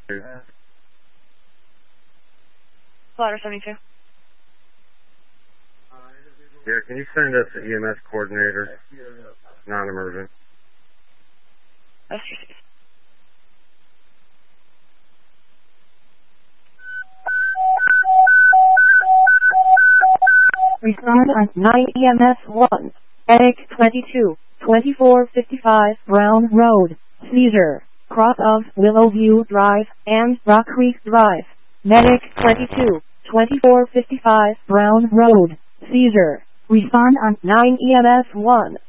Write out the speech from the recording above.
Ladder 72. Yeah, can you send us an EMS coordinator? Non-emergent. That's received. Respond on 9 EMS 1. Medic 22, 2455 Brown Road, Seizure, cross of Willowview Drive and Rock Creek Drive. Medic 22, 2455 Brown Road, Seizure. Respond on 9 EMS 1.